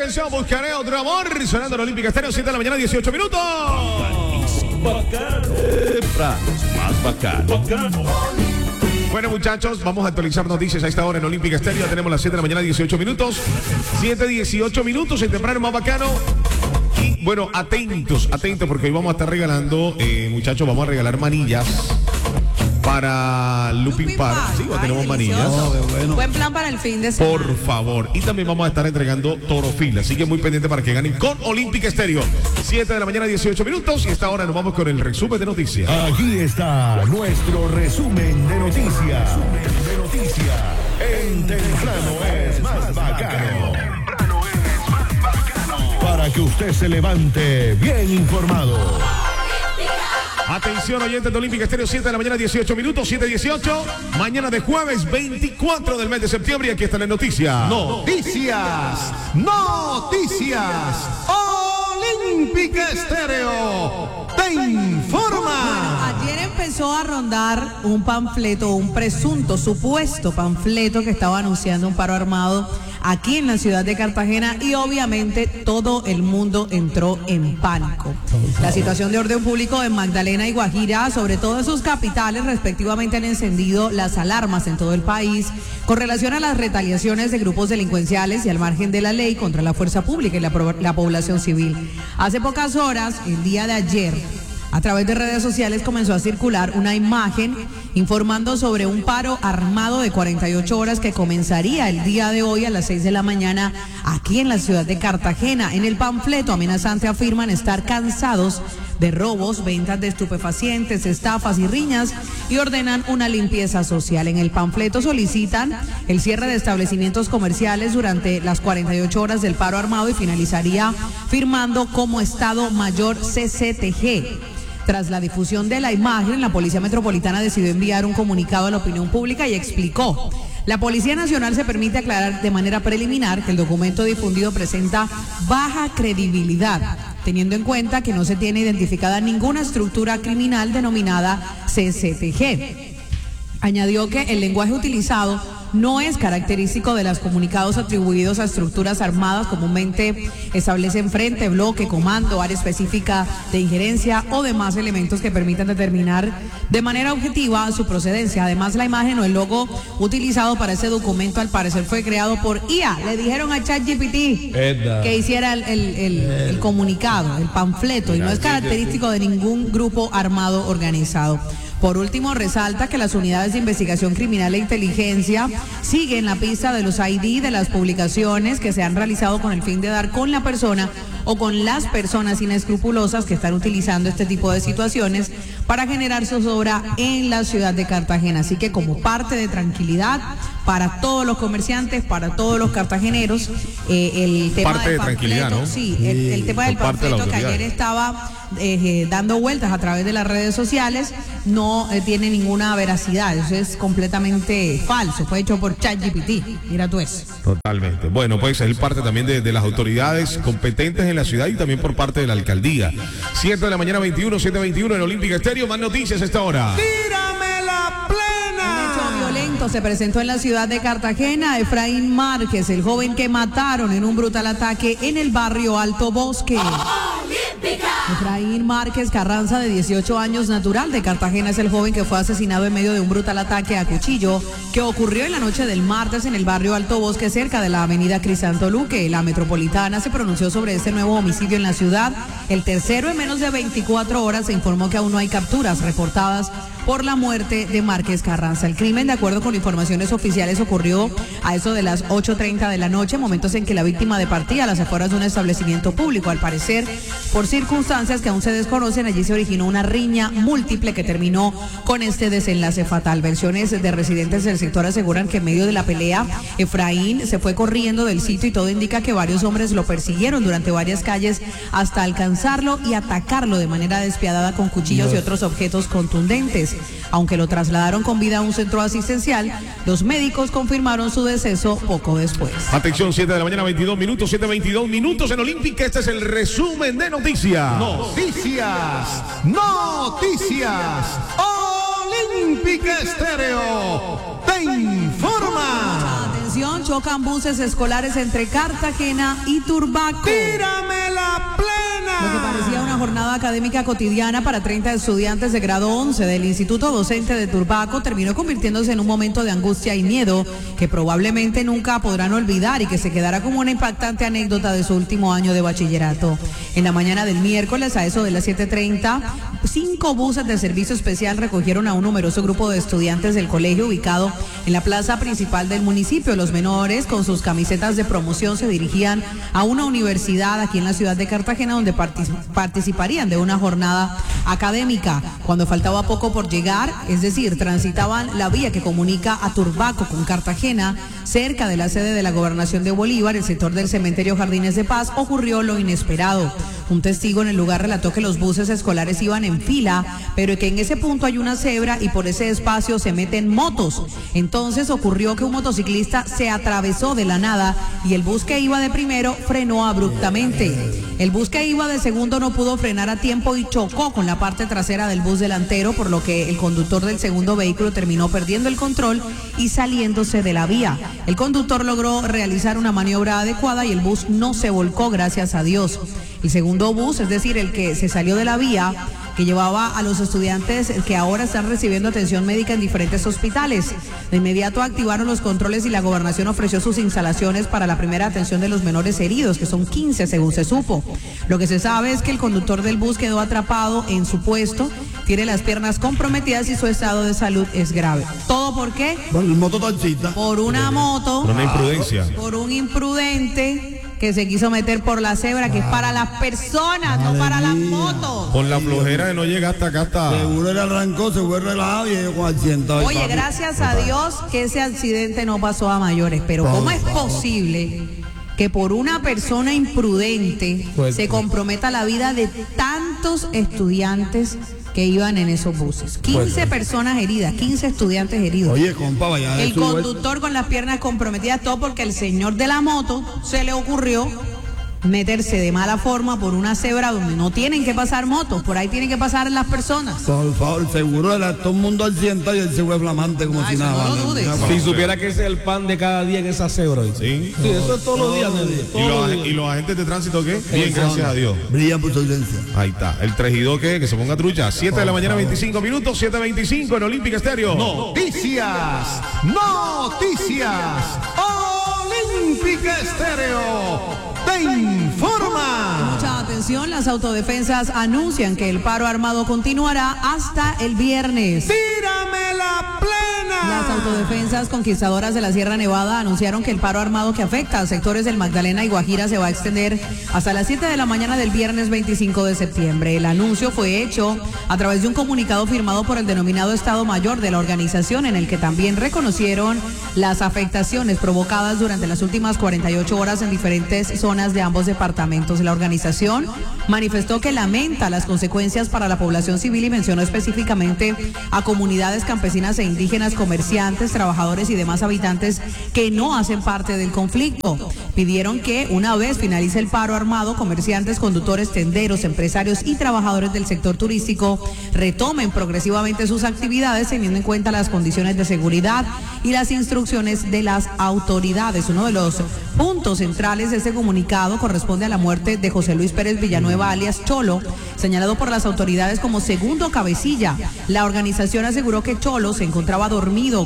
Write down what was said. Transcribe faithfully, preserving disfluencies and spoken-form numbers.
atención, buscaré otro amor. Sonando en Olímpica Estéreo, siete de la mañana, dieciocho minutos. Bacano. Más bacano. Bacano. Bueno, muchachos, vamos a actualizar noticias a esta hora en Olímpica Estéreo. Tenemos las siete de la mañana, dieciocho minutos. siete, dieciocho minutos, el temprano más bacano. Y bueno, atentos, atentos, porque hoy vamos a estar regalando, eh, muchachos, vamos a regalar manillas para Lupin Park. Sí, Ay, tenemos manillas. Oh, bueno. Buen plan para el fin de semana. Por favor. Y también vamos a estar entregando Torofil. Así que muy pendiente para que ganen con Olímpica Estéreo. siete de la mañana, dieciocho minutos. Y a esta hora nos vamos con el resumen de noticias. Aquí está nuestro resumen de noticias. Resumen de noticias. En Temprano es más bacano. Temprano es más bacano. Para que usted se levante bien informado. Atención, oyentes de Olímpica Estéreo, siete de la mañana, dieciocho minutos, siete dieciocho. Mañana de jueves veinticuatro del mes de septiembre. Y aquí está la noticia. Noticias, noticias. Olímpica Estéreo te informa. Ayer empezó a rondar un panfleto, un presunto, supuesto panfleto que estaba anunciando un paro armado aquí en la ciudad de Cartagena y obviamente todo el mundo entró en pánico. La situación de orden público en Magdalena y Guajira, sobre todo en sus capitales respectivamente, han encendido las alarmas en todo el país con relación a las retaliaciones de grupos delincuenciales y al margen de la ley contra la fuerza pública y la, la población civil. Hace pocas horas, el día de ayer, a través de redes sociales comenzó a circular una imagen informando sobre un paro armado de cuarenta y ocho horas que comenzaría el día de hoy a las seis de la mañana aquí en la ciudad de Cartagena. En el panfleto amenazante afirman estar cansados de robos, ventas de estupefacientes, estafas y riñas y ordenan una limpieza social. En el panfleto solicitan el cierre de establecimientos comerciales durante las cuarenta y ocho horas del paro armado y finalizaría firmando como Estado Mayor C C T G. Tras la difusión de la imagen, la Policía Metropolitana decidió enviar un comunicado a la opinión pública y explicó: la Policía Nacional se permite aclarar de manera preliminar que el documento difundido presenta baja credibilidad, teniendo en cuenta que no se tiene identificada ninguna estructura criminal denominada C C T G. Añadió que el lenguaje utilizado no es característico de los comunicados atribuidos a estructuras armadas, comúnmente establecen frente, bloque, comando, área específica de injerencia o demás elementos que permitan determinar de manera objetiva su procedencia. Además, la imagen o el logo utilizado para ese documento al parecer fue creado por I A. Le dijeron a ChatGPT que hiciera el, el, el, el comunicado, el panfleto, y no es característico de ningún grupo armado organizado. Por último, resalta que las unidades de investigación criminal e inteligencia siguen la pista de los I D de las publicaciones que se han realizado con el fin de dar con la persona o con las personas inescrupulosas que están utilizando este tipo de situaciones para generar zozobra en la ciudad de Cartagena. Así que como parte de tranquilidad para todos los comerciantes, para todos los cartageneros, eh, el tema parte del de tranquilidad, ¿no? Sí, el, el tema del panfleto que ayer estaba eh, dando vueltas a través de las redes sociales no eh, tiene ninguna veracidad. Eso es completamente falso. Fue hecho por ChatGPT. Mira tú eso. Totalmente. Bueno, pues es parte también de, de las autoridades competentes en la ciudad y también por parte de la alcaldía. siete de la mañana, veintiuno, siete veintiuno en Olímpica Estéreo. Más noticias a esta hora. ¡Tírame la plena! Un hecho violento se presentó en la ciudad de Cartagena. Efraín Márquez, el joven que mataron en un brutal ataque en el barrio Alto Bosque. Efraín Márquez Carranza, de dieciocho años, natural de Cartagena, es el joven que fue asesinado en medio de un brutal ataque a cuchillo que ocurrió en la noche del martes en el barrio Alto Bosque, cerca de la avenida Crisanto Luque. La Metropolitana se pronunció sobre este nuevo homicidio en la ciudad, el tercero en menos de veinticuatro horas. Se informó que aún no hay capturas reportadas por la muerte de Márquez Carranza. El crimen, de acuerdo con informaciones oficiales, ocurrió a eso de las ocho treinta de la noche, momentos en que la víctima departía a las afueras de un establecimiento público. Al parecer, por circunstancias que aún se desconocen, allí se originó una riña múltiple que terminó con este desenlace fatal. Versiones de residentes del sector aseguran que en medio de la pelea, Efraín se fue corriendo del sitio y todo indica que varios hombres lo persiguieron durante varias calles hasta alcanzarlo y atacarlo de manera despiadada con cuchillos y otros objetos contundentes. Aunque lo trasladaron con vida a un centro asistencial, los médicos confirmaron su deceso poco después. Atención, siete de la mañana, veintidós minutos, siete veintidós minutos en Olímpica. Este es el resumen de noticias. Noticias, noticias. Olímpica Estéreo te informa. atención, chocan buses escolares entre Cartagena y Turbaco. ¡Tírame la plena! Lo que parecía una jornada académica cotidiana para treinta estudiantes de grado once del Instituto Docente de Turbaco terminó convirtiéndose en un momento de angustia y miedo que probablemente nunca podrán olvidar y que se quedará como una impactante anécdota de su último año de bachillerato. En la mañana del miércoles, a eso de las siete treinta, cinco buses de servicio especial recogieron a un numeroso grupo de estudiantes del colegio ubicado en la plaza principal del municipio. Los menores, con sus camisetas de promoción, se dirigían a una universidad aquí en la ciudad de Cartagena donde partic- participarían de una jornada académica. Cuando faltaba poco por llegar, es decir, transitaban la vía que comunica a Turbaco con Cartagena, cerca de la sede de la Gobernación de Bolívar, el sector del cementerio Jardines de Paz, ocurrió lo inesperado. Un testigo en el lugar relató que los buses escolares iban en fila, pero que en ese punto hay una cebra y por ese espacio se meten motos. Entonces ocurrió que un motociclista se atravesó de la nada y el bus que iba de primero frenó abruptamente. El bus que iba de segundo no pudo frenar a tiempo y chocó con la parte trasera del bus delantero, por lo que el conductor del segundo vehículo terminó perdiendo el control y saliéndose de la vía. El conductor logró realizar una maniobra adecuada y el bus no se volcó, gracias a Dios. El segundo bus, es decir, el que se salió de la vía, que llevaba a los estudiantes que ahora están recibiendo atención médica en diferentes hospitales. De inmediato activaron los controles y la gobernación ofreció sus instalaciones para la primera atención de los menores heridos, que son quince según se supo. Lo que se sabe es que el conductor del bus quedó atrapado en su puesto, tiene las piernas comprometidas y su estado de salud es grave. ¿Todo por qué? Por el mototaxista. Por una moto. Por una imprudencia. Por un imprudente que se quiso meter por la cebra, que es para las personas, no para las motos. Con la flojera de no llegar hasta acá hasta... Seguro le arrancó, se fue relajado y llegó con accidente. Ay, Oye, papi. gracias a Dios que ese accidente no pasó a mayores, pero ¿cómo es posible que por una persona imprudente se comprometa la vida de tantos estudiantes que iban en esos buses? quince personas heridas, quince estudiantes heridos. Oye, compa, vaya de El su vuelta. conductor con las piernas comprometidas, todo porque el señor de la moto se le ocurrió meterse de mala forma por una cebra donde no tienen que pasar motos, por ahí tienen que pasar las personas. Por favor, seguro era todo el mundo accidentado y él se fue flamante como Ay, si eso nada. no lo ¿vale? dudes. Si supiera que ese es el pan de cada día en esa cebra. Sí. Sí, eso es todos los días, Nelly. ¿Y Todos los, los ag- días. ¿Y los agentes de tránsito qué? Bien, gracias a Dios. Brilla por su ausencia. Ahí está. El trejido que, que se ponga trucha. siete de la mañana, veinticinco minutos, siete veinticinco en Olímpica Estéreo. Noticias, noticias. Olímpica Estéreo te informa. Mucha atención, las autodefensas anuncian que el paro armado continuará hasta el viernes. Tírame la plena. Las autodefensas conquistadoras de la Sierra Nevada anunciaron que el paro armado que afecta a sectores del Magdalena y Guajira se va a extender hasta las siete de la mañana del viernes veinticinco de septiembre. El anuncio fue hecho a través de un comunicado firmado por el denominado Estado Mayor de la organización, en el que también reconocieron las afectaciones provocadas durante las últimas cuarenta y ocho horas en diferentes zonas de ambos departamentos. La organización manifestó que lamenta las consecuencias para la población civil y mencionó específicamente a comunidades campesinas e indígenas, comerciantes, trabajadores y demás habitantes que no hacen parte del conflicto. Pidieron que una vez finalice el paro armado, comerciantes, conductores, tenderos, empresarios y trabajadores del sector turístico retomen progresivamente sus actividades teniendo en cuenta las condiciones de seguridad y las instrucciones de las autoridades. Uno de los puntos centrales de este comunicado corresponde a la muerte de José Luis Pérez Villanueva, alias Cholo, señalado por las autoridades como segundo cabecilla. La organización aseguró que Cholo se encontraba dormido